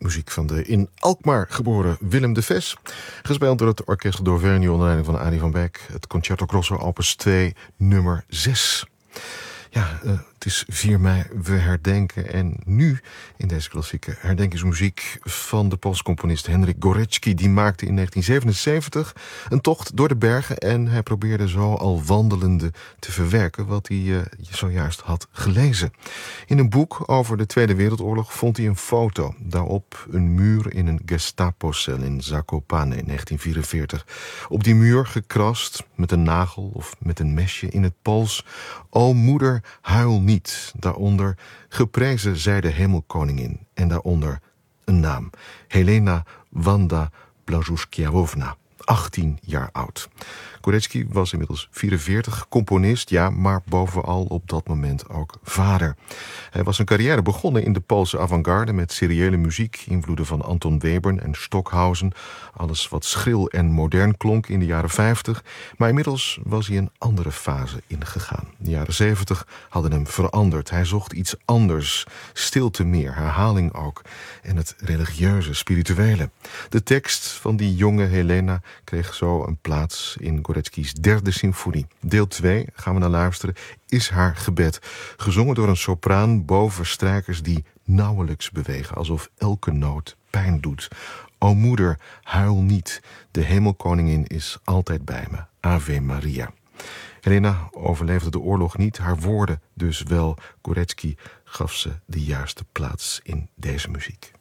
Muziek van de in Alkmaar geboren Willem de Ves. Gespeeld door het Orchestre d'Auvergne onder leiding van Arie van Beek. Het Concerto Grosso opus 2, nummer 6. Ja, het is 4 mei, we herdenken. En nu in deze klassieke herdenkingsmuziek van de Poolse componist Henryk Górecki. Die maakte in 1977 een tocht door de bergen. En hij probeerde zo al wandelende te verwerken wat hij zojuist had gelezen. In een boek over de Tweede Wereldoorlog vond hij een foto. Daarop een muur in een Gestapo-cel in Zakopane in 1944. Op die muur gekrast met een nagel of met een mesje in het Pools: O moeder, huil niet. Daaronder: geprezen zij de hemelkoningin. En daaronder een naam: Helena Wanda Blažuškialovna, 18 jaar oud. Górecki was inmiddels 44, componist, ja, maar bovenal op dat moment ook vader. Hij was zijn carrière begonnen in de Poolse avant-garde met seriële muziek, invloeden van Anton Webern en Stockhausen, alles wat schril en modern klonk in de jaren 50, maar inmiddels was hij een andere fase ingegaan. De jaren 70 hadden hem veranderd. Hij zocht iets anders, stilte meer, herhaling ook, en het religieuze, spirituele. De tekst van die jonge Helena kreeg zo een plaats in Górecki's 3e symfonie. Deel 2, gaan we naar luisteren, is haar gebed. Gezongen door een sopraan boven strijkers die nauwelijks bewegen, alsof elke noot pijn doet. O moeder, huil niet, de hemelkoningin is altijd bij me. Ave Maria. Helena overleefde de oorlog niet, haar woorden dus wel. Górecki gaf ze de juiste plaats in deze muziek.